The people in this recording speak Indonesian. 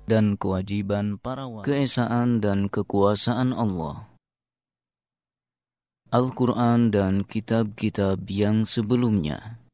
dan kewajiban para wali. Keesaan dan kekuasaan Allah. Al-Quran dan kitab-kitab yang sebelumnya